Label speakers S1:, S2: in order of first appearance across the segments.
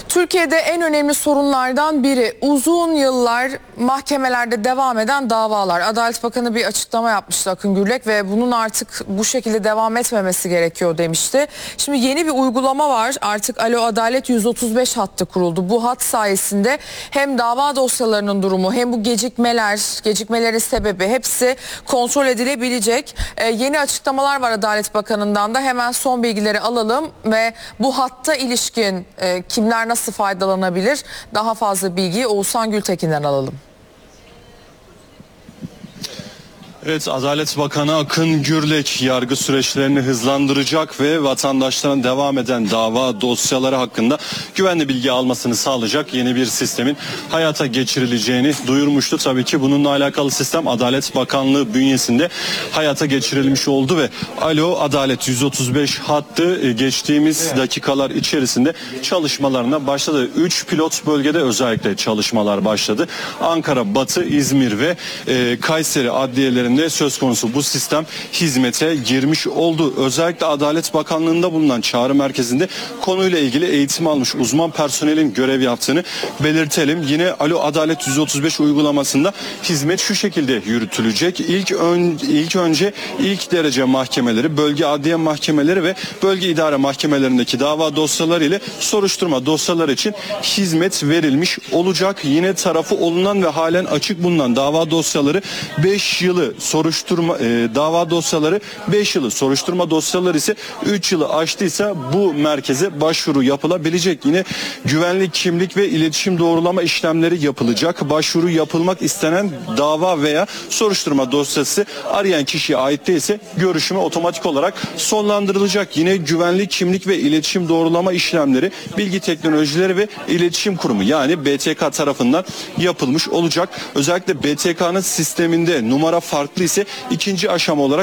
S1: Türkiye'de en önemli sorunlardan biri uzun yıllar mahkemelerde devam eden davalar. Adalet Bakanı bir açıklama yapmıştı, Akın Gürlek, ve bunun artık bu şekilde devam etmemesi gerekiyor demişti. Şimdi yeni bir uygulama var. Artık Alo Adalet 135 hattı kuruldu. Bu hat sayesinde hem dava dosyalarının durumu hem bu gecikmelerin sebebi hepsi kontrol edilebilecek. Yeni açıklamalar var Adalet Bakanı'ndan da. Hemen son bilgileri alalım ve bu hatta ilişkin kimler nasıl faydalanabilir? Daha fazla bilgiyi Oğuzhan Gültekin'den alalım.
S2: Evet, Adalet Bakanı Akın Gürlek yargı süreçlerini hızlandıracak ve vatandaşların devam eden dava dosyaları hakkında güvenli bilgi almasını sağlayacak yeni bir sistemin hayata geçirileceğini duyurmuştu. Tabii ki bununla alakalı sistem Adalet Bakanlığı bünyesinde hayata geçirilmiş oldu ve Alo Adalet 135 hattı geçtiğimiz dakikalar içerisinde çalışmalarına başladı. 3 pilot bölgede özellikle çalışmalar başladı. Ankara, Batı, İzmir ve Kayseri adliyelerinde söz konusu bu sistem hizmete girmiş oldu. Özellikle Adalet Bakanlığı'nda bulunan çağrı merkezinde konuyla ilgili eğitim almış uzman personelin görev yaptığını belirtelim. Yine Alo Adalet 135 uygulamasında hizmet şu şekilde yürütülecek. İlk önce ilk derece mahkemeleri, bölge adliye mahkemeleri ve bölge idare mahkemelerindeki dava dosyaları ile soruşturma dosyaları için hizmet verilmiş olacak. Yine tarafı olunan ve halen açık bulunan dava dosyaları 5 yılı dava dosyaları 5 yılı, soruşturma dosyaları ise 3 yılı aştıysa bu merkeze başvuru yapılabilecek. Yine güvenlik, kimlik ve iletişim doğrulama işlemleri yapılacak. Başvuru yapılmak istenen dava veya soruşturma dosyası arayan kişiye ait değilse görüşme otomatik olarak sonlandırılacak. Yine güvenlik, kimlik ve iletişim doğrulama işlemleri Bilgi Teknolojileri ve İletişim Kurumu yani BTK tarafından yapılmış olacak. Özellikle BTK'nın sisteminde numara farklı ise ikinci aşama olarak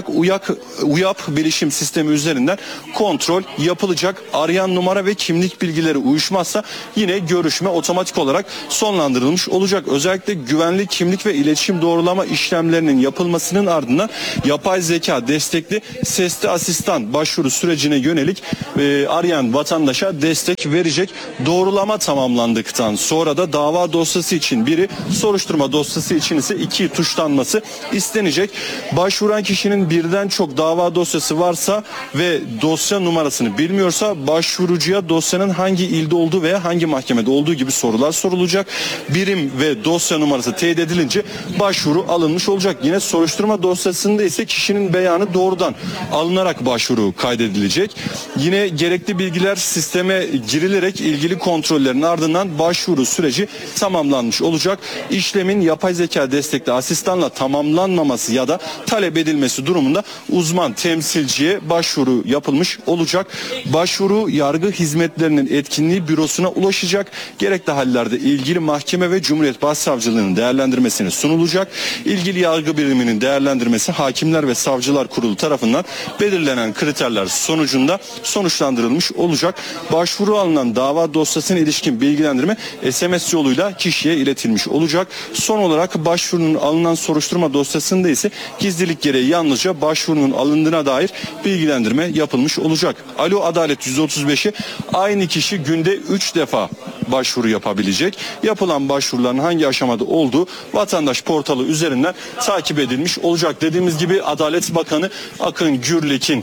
S2: UYAP bilişim sistemi üzerinden kontrol yapılacak. Arayan numara ve kimlik bilgileri uyuşmazsa yine görüşme otomatik olarak sonlandırılmış olacak. Özellikle güvenlik, kimlik ve iletişim doğrulama işlemlerinin yapılmasının ardından yapay zeka destekli sesli asistan başvuru sürecine yönelik arayan vatandaşa destek verecek. Doğrulama tamamlandıktan sonra da dava dosyası için biri, soruşturma dosyası için ise 2 tuşlanması istenecek. Başvuran kişinin birden çok dava dosyası varsa ve dosya numarasını bilmiyorsa başvurucuya dosyanın hangi ilde olduğu veya hangi mahkemede olduğu gibi sorular sorulacak. Birim ve dosya numarası teyit edilince başvuru alınmış olacak. Yine soruşturma dosyasında ise kişinin beyanı doğrudan alınarak başvuru kaydedilecek. Yine gerekli bilgiler sisteme girilerek ilgili kontrollerin ardından başvuru süreci tamamlanmış olacak. İşlemin yapay zeka destekli asistanla tamamlanmaması ya da talep edilmesi durumunda uzman temsilciye başvuru yapılmış olacak. Başvuru yargı hizmetlerinin etkinliği bürosuna ulaşacak. Gerekli hallerde ilgili mahkeme ve Cumhuriyet Başsavcılığı'nın değerlendirmesine sunulacak. İlgili yargı biriminin değerlendirmesi Hakimler ve Savcılar Kurulu tarafından belirlenen kriterler sonucunda sonuçlandırılmış olacak. Başvuru alınan dava dosyasına ilişkin bilgilendirme SMS yoluyla kişiye iletilmiş olacak. Son olarak başvurunun alınan soruşturma dosyasında ise gizlilik gereği yalnızca başvurunun alındığına dair bilgilendirme yapılmış olacak. Alo Adalet 135'i aynı kişi günde 3 defa başvuru yapabilecek. Yapılan başvuruların hangi aşamada olduğu vatandaş portalı üzerinden takip edilmiş olacak. Dediğimiz gibi Adalet Bakanı Akın Gürlek'in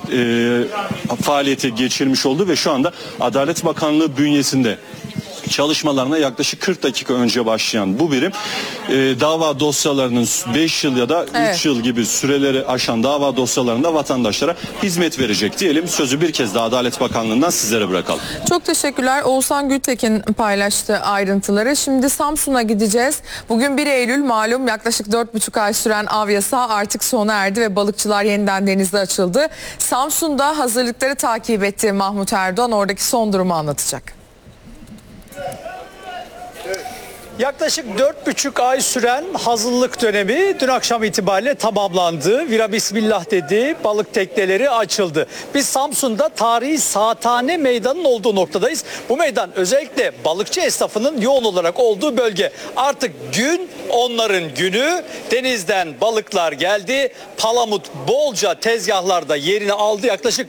S2: faaliyete geçirmiş oldu ve şu anda Adalet Bakanlığı bünyesinde çalışmalarına yaklaşık 40 dakika önce başlayan bu birim dava dosyalarının 5 yıl ya da 3 yıl gibi süreleri aşan dava dosyalarında vatandaşlara hizmet verecek diyelim. Sözü bir kez daha Adalet Bakanlığı'ndan sizlere bırakalım.
S1: Çok teşekkürler. Oğuzhan Gültekin paylaştı ayrıntıları. Şimdi Samsun'a gideceğiz. Bugün 1 Eylül malum, yaklaşık 4,5 ay süren av yasağı artık sona erdi ve balıkçılar yeniden denizde açıldı. Samsun'da hazırlıkları takip etti Mahmut Erdoğan. Oradaki son durumu anlatacak.
S3: Yaklaşık 4,5 ay süren hazırlık dönemi dün akşam itibariyle tamamlandı. Vira bismillah dedi, balık tekneleri açıldı. Biz Samsun'da tarihi Saathane Meydanı'nın olduğu noktadayız. Bu meydan özellikle balıkçı esnafının yoğun olarak olduğu bölge. Artık gün onların günü. Denizden balıklar geldi. Palamut bolca tezgahlarda yerini aldı. Yaklaşık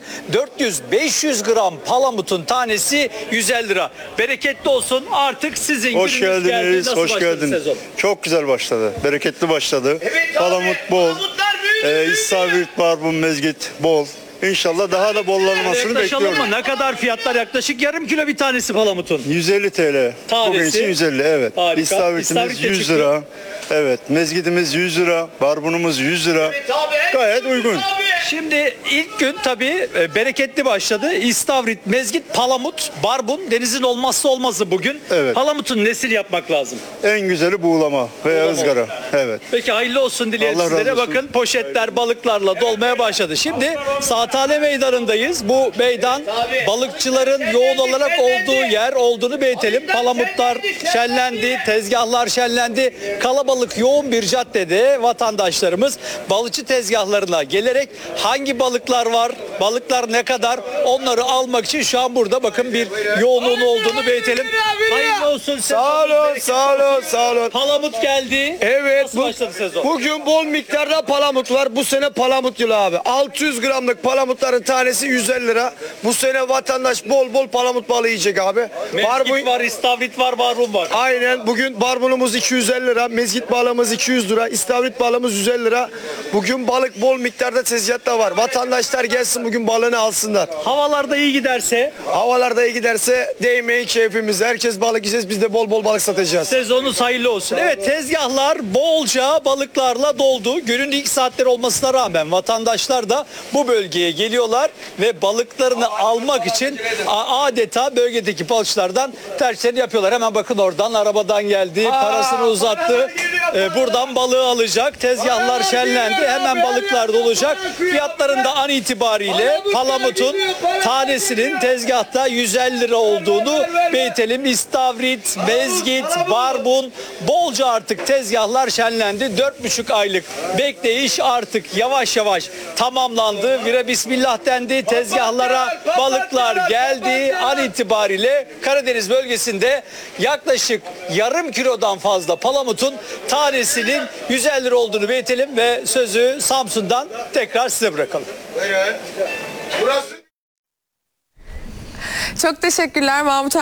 S3: 400-500 gram palamutun tanesi 150 lira. Bereketli olsun, artık sizin
S4: Hoş
S3: gününüz geldi.
S4: geldiniz,
S3: Nasıl
S4: hoş
S3: başladı
S4: geldiniz.
S3: sezon?
S4: Çok güzel başladı, bereketli başladı. Palamut bol, istavrit, barbun, mezgit bol. İnşallah daha da bollanmasını
S3: Yaklaşalım
S4: bekliyorum.
S3: mı? Ne kadar fiyatlar? Yaklaşık yarım kilo bir tanesi palamutun.
S4: 150 TL.
S3: Tanesi.
S4: Bugün için 150, evet.
S3: Harika.
S4: İstavritimiz
S3: İstavrit de
S4: 100
S3: çıktı.
S4: lira. Evet, mezgidimiz 100 lira, barbunumuz 100 lira. Gayet uygun.
S3: Şimdi ilk gün tabii bereketli başladı. İstavrit, mezgit, palamut, barbun denizin olmazsa olmazı bugün.
S4: Evet.
S3: Palamutun nesini yapmak lazım?
S4: En güzeli buğulama veya ızgara. Evet.
S3: Peki hayırlı olsun dileyelim
S4: Allah razı
S3: sizlere.
S4: olsun.
S3: Bakın poşetler balıklarla dolmaya başladı. Şimdi Saathane Meydanı'ndayız. Bu meydan balıkçıların yoğun olarak olduğu yer olduğunu belirtelim. Palamutlar şenlendi, tezgahlar şenlendi. Kalabalık yoğun bir caddede vatandaşlarımız balıkçı tezgahlarına gelerek hangi balıklar var, balıklar ne kadar, onları almak için şu an burada bakın bir yoğunluğun olduğunu belirtelim. Hayırlı olsun.
S5: Sağ olun, sağ olun, sağ olun.
S3: Palamut geldi.
S5: Evet,
S3: Nasıl başladı sezon?
S5: bugün bol miktarda palamut var. Bu sene palamut yılı abi. 600 gramlık palamutların tanesi 150 lira. Bu sene vatandaş bol bol palamut balığı yiyecek abi.
S3: Mezgit var, istavrit var, barbun var.
S5: Aynen, bugün barbunumuz 250 lira, mezgit balığımız 200 lira, istavrit balığımız 150 lira. Bugün balık bol miktarda tezgahta var. Vatandaşlar gelsin bugün balığını alsınlar.
S3: Havalarda iyi giderse
S5: Havalarda iyi giderse değmeyin keyfimiz. Herkes balık yiyeceğiz, biz de bol bol balık satacağız.
S3: sezonunuz hayırlı olsun. Evet, tezgahlar bolca balıklarla doldu. Günün ilk saatleri olmasına rağmen vatandaşlar da bu bölgeye geliyorlar ve balıklarını almak için adeta bölgedeki balıkçılardan tercihlerini yapıyorlar. Hemen bakın oradan arabadan geldi, parasını uzattı. Buradan balığı alacak. Tezgahlar şenlendi. Hemen balıklar dolacak. Fiyatların da an itibariyle palamutun tanesinin tezgahta 150 lira olduğunu belirtelim. İstavrit, mezgit, barbun bolca artık tezgahlar şenlendi. 4,5 aylık bekleyiş artık yavaş yavaş tamamlandı. Vira bismillah dendi. Tezgahlara balıklar geldi. An itibariyle Karadeniz bölgesinde yaklaşık yarım kilodan fazla palamutun tanesinin 150 lira olduğunu belirtelim ve sözü Samsun'dan tekrar size bırakalım.
S1: Çok teşekkürler Mahmut